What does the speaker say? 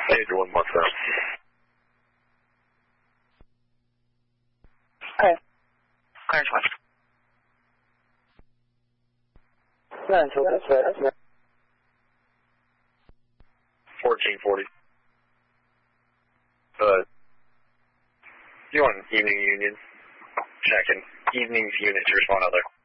Major 1 month out. Okay. Clearance 1. That's right. 1440. You want evening union? Checking. Evenings unit to respond out there.